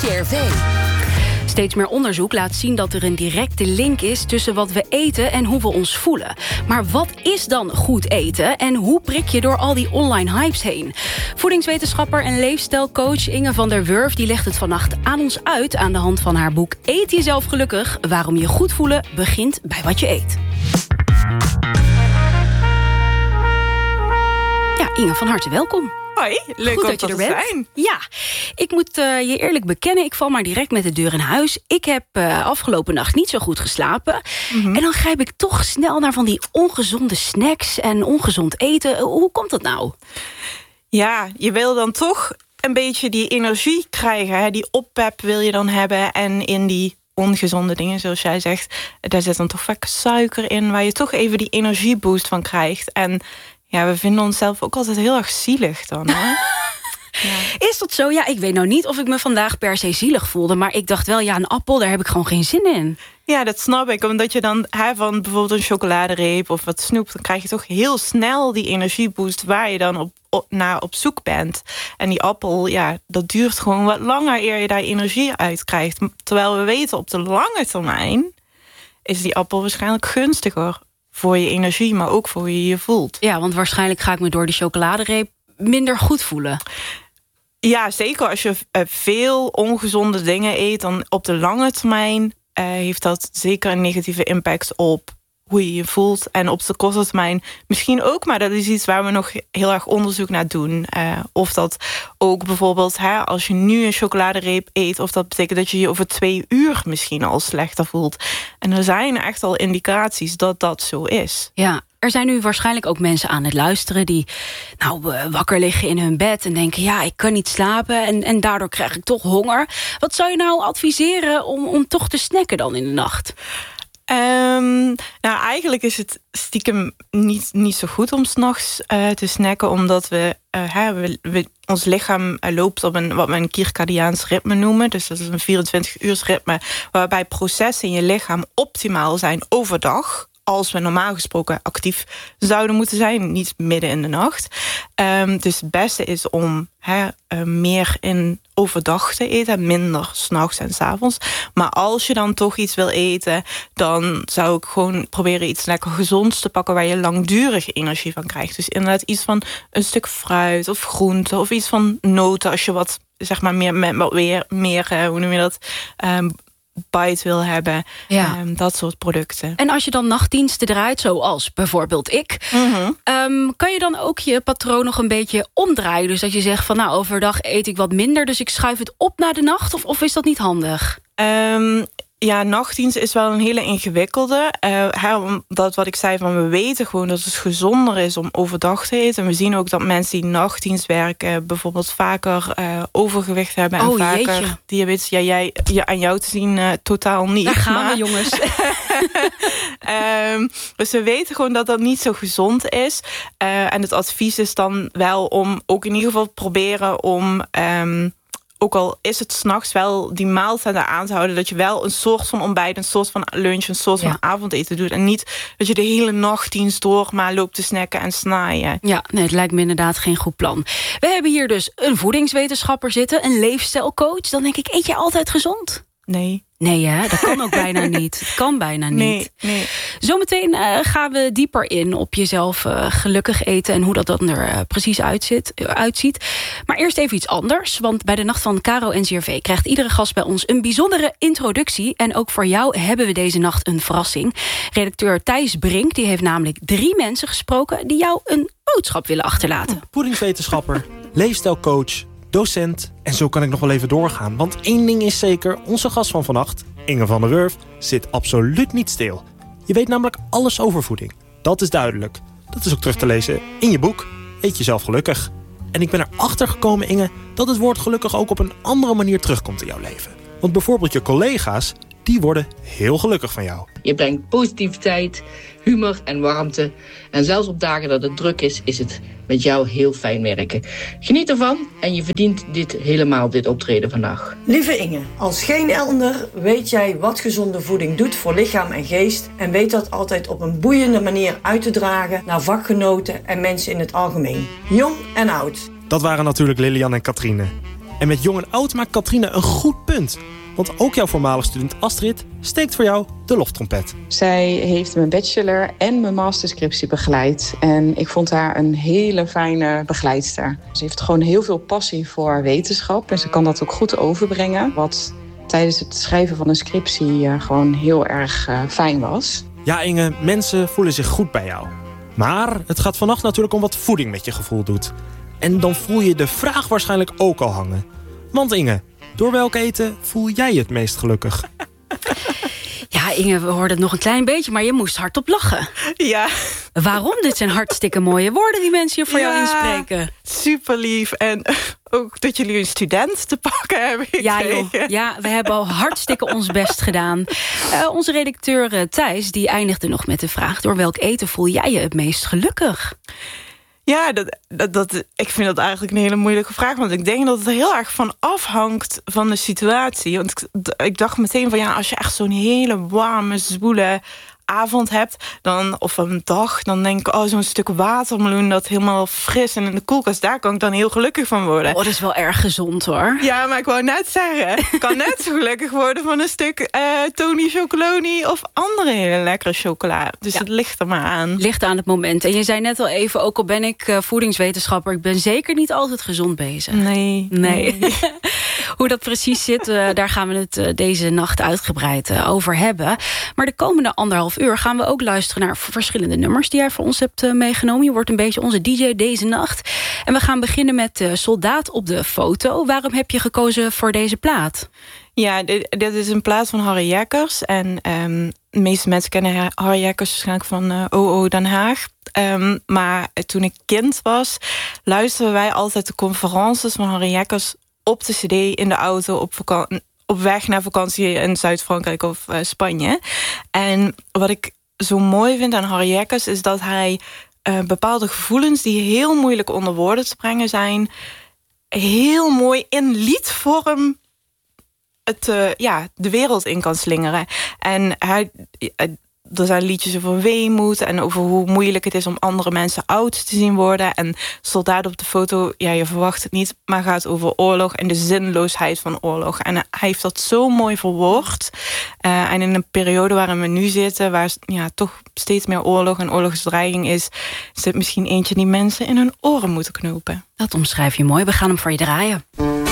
NCRV. Steeds meer onderzoek laat zien dat er een directe link is tussen wat we eten en hoe we ons voelen. Maar wat is dan goed eten en hoe prik je door al die online hypes heen? Voedingswetenschapper en leefstijlcoach Inge van der Wurf die legt het vannacht aan ons uit aan de hand van haar boek Eet jezelf gelukkig, waarom je goed voelen begint bij wat je eet. Ja, Inge, van harte welkom. Hoi, leuk goed om dat je er te bent. zijn. Ja, ik moet je eerlijk bekennen, ik val maar direct met de deur in huis. Ik heb afgelopen nacht niet zo goed geslapen. En dan grijp ik toch snel naar van die ongezonde snacks en ongezond eten. Hoe komt dat nou? Ja, je wil dan toch een beetje die energie krijgen. Hè? Die oppep wil je dan hebben. En in die ongezonde dingen, zoals jij zegt, daar zit dan toch vaak suiker in, waar je toch even die energieboost van krijgt. En ja, we vinden onszelf ook altijd heel erg zielig dan, hè? Ja. Is dat zo? Ja, ik weet nou niet of ik me vandaag per se zielig voelde, maar ik dacht wel, ja, een appel, daar heb ik gewoon geen zin in. Ja, dat snap ik. Omdat je dan van bijvoorbeeld een chocoladereep of wat snoep, dan krijg je toch heel snel die energieboost waar je dan naar op zoek bent. En die appel, ja, dat duurt gewoon wat langer eer je daar energie uit krijgt. Terwijl we weten, op de lange termijn is die appel waarschijnlijk gunstiger voor je energie, maar ook voor hoe je je voelt. Ja, want waarschijnlijk ga ik me door die chocoladereep minder goed voelen. Ja, zeker. Als je veel ongezonde dingen eet, dan op de lange termijn heeft dat zeker een negatieve impact op hoe je je voelt. En op de korte termijn misschien ook, maar dat is iets waar we nog heel erg onderzoek naar doen. Of dat ook bijvoorbeeld, als je nu een chocoladereep eet, of dat betekent dat je je over 2 uur misschien al slechter voelt. En er zijn echt al indicaties dat dat zo is. Ja. Er zijn nu waarschijnlijk ook mensen aan het luisteren die wakker liggen in hun bed en denken, ja, ik kan niet slapen en daardoor krijg ik toch honger. Wat zou je nou adviseren om toch te snacken dan in de nacht? Nou, eigenlijk is het stiekem niet zo goed om 's nachts te snacken, omdat ons lichaam loopt op wat we een circadiaans ritme noemen. Dus dat is een 24-uurs ritme, waarbij processen in je lichaam optimaal zijn overdag, als we normaal gesproken actief zouden moeten zijn, niet midden in de nacht. Dus het beste is om meer in overdag te eten, minder 's nachts en 's avonds. Maar als je dan toch iets wil eten, dan zou ik gewoon proberen iets lekker gezonds te pakken waar je langdurig energie van krijgt. Dus inderdaad iets van een stuk fruit of groente of iets van noten, als je wat, zeg maar, meer hoe noem je dat, bite wil hebben. Ja. Dat soort producten. En als je dan nachtdiensten draait, zoals bijvoorbeeld ik, kan je dan ook je patroon nog een beetje omdraaien? Dus dat je zegt van, nou, overdag eet ik wat minder, dus ik schuif het op naar de nacht? Of is dat niet handig? Ja, nachtdienst is wel een hele ingewikkelde. Dat wat ik zei, van we weten gewoon dat het gezonder is om overdag te eten. En we zien ook dat mensen die nachtdienst werken bijvoorbeeld vaker overgewicht hebben en vaker diabetes. Ja, aan jou te zien totaal niet. Daar gaan we, jongens. Dus we weten gewoon dat dat niet zo gezond is. En het advies is dan wel om ook in ieder geval te proberen om, ook al is het 's nachts wel die maaltijden aan te houden, dat je wel een soort van ontbijt, een soort van lunch, een soort van avondeten doet. En niet dat je de hele nachtdienst door maar loopt te snacken en snaaien. Ja, nee, het lijkt me inderdaad geen goed plan. We hebben hier dus een voedingswetenschapper zitten, een leefstijlcoach. Dan denk ik, eet je altijd gezond? Nee, hè? Dat kan ook bijna niet. Het kan bijna niet. Nee. Zometeen gaan we dieper in op jezelf gelukkig eten en hoe dat dan er precies uitziet. Maar eerst even iets anders. Want bij de Nacht van Caro NCRV krijgt iedere gast bij ons een bijzondere introductie. En ook voor jou hebben we deze nacht een verrassing. Redacteur Thijs Brink die heeft namelijk 3 mensen gesproken die jou een boodschap willen achterlaten. Voedingswetenschapper, leefstijlcoach, docent, en zo kan ik nog wel even doorgaan. Want 1 ding is zeker, onze gast van vannacht, Inge van der Wurf, zit absoluut niet stil. Je weet namelijk alles over voeding. Dat is duidelijk. Dat is ook terug te lezen in je boek Eet jezelf gelukkig. En ik ben erachter gekomen, Inge, dat het woord gelukkig ook op een andere manier terugkomt in jouw leven. Want bijvoorbeeld je collega's, die worden heel gelukkig van jou. Je brengt positiviteit, humor en warmte. En zelfs op dagen dat het druk is het met jou heel fijn werken. Geniet ervan en je verdient dit optreden vandaag. Lieve Inge, als geen ander weet jij wat gezonde voeding doet voor lichaam en geest. En weet dat altijd op een boeiende manier uit te dragen naar vakgenoten en mensen in het algemeen. Jong en oud. Dat waren natuurlijk Lilian en Katrine. En met jong en oud maakt Katrine een goed punt. Want ook jouw voormalig student Astrid steekt voor jou de loftrompet. Zij heeft mijn bachelor en mijn masterscriptie begeleid. En ik vond haar een hele fijne begeleidster. Ze heeft gewoon heel veel passie voor wetenschap. En ze kan dat ook goed overbrengen. Wat tijdens het schrijven van een scriptie gewoon heel erg fijn was. Ja, Inge, mensen voelen zich goed bij jou. Maar het gaat vannacht natuurlijk om wat voeding met je gevoel doet. En dan voel je de vraag waarschijnlijk ook al hangen. Want Inge, door welk eten voel jij je het meest gelukkig? Ja, Inge, we hoorden het nog een klein beetje, maar je moest hardop lachen. Ja. Waarom? Dit zijn hartstikke mooie woorden die mensen hier voor jou inspreken. Super lief. En ook dat jullie een student te pakken hebben gekregen. Ja, we hebben al hartstikke ons best gedaan. Onze redacteur Thijs, die eindigde nog met de vraag: door welk eten voel jij je het meest gelukkig? Ja, ik vind dat eigenlijk een hele moeilijke vraag. Want ik denk dat het heel erg van afhangt van de situatie. Want ik dacht meteen van ja, als je echt zo'n hele warme, zwoele avond hebt, of een dag, dan denk ik, zo'n stuk watermeloen dat helemaal fris en in de koelkast, daar kan ik dan heel gelukkig van worden. Dat is wel erg gezond hoor. Ja, maar ik wou net zeggen, ik kan net zo gelukkig worden van een stuk Tony Chocoloni of andere hele lekkere chocola. Dus het ligt er maar aan. Ligt aan het moment. En je zei net al even, ook al ben ik voedingswetenschapper, ik ben zeker niet altijd gezond bezig. Nee. Hoe dat precies zit, daar gaan we het deze nacht uitgebreid over hebben. Maar de komende 1,5 uur gaan we ook luisteren naar verschillende nummers die jij voor ons hebt meegenomen. Je wordt een beetje onze DJ deze nacht. En we gaan beginnen met Soldaat op de foto. Waarom heb je gekozen voor deze plaat? Ja, dit is een plaat van Harry Jekkers. En de meeste mensen kennen Harry Jekkers waarschijnlijk van OO Den Haag. Maar toen ik kind was, luisterden wij altijd de conferences van Harry Jekkers op de cd in de auto op weg naar vakantie in Zuid-Frankrijk of Spanje. En wat ik zo mooi vind aan Harry Jekkers is dat hij bepaalde gevoelens die heel moeilijk onder woorden te brengen zijn, heel mooi in liedvorm de wereld in kan slingeren. En er zijn liedjes over weemoed en over hoe moeilijk het is om andere mensen oud te zien worden. En Soldaat op de foto, ja, je verwacht het niet, maar gaat over oorlog en de zinloosheid van oorlog. En hij heeft dat zo mooi verwoord. En in een periode waarin we nu zitten, waar toch steeds meer oorlog en oorlogsdreiging is dit misschien eentje die mensen in hun oren moeten knopen. Dat omschrijf je mooi. We gaan hem voor je draaien.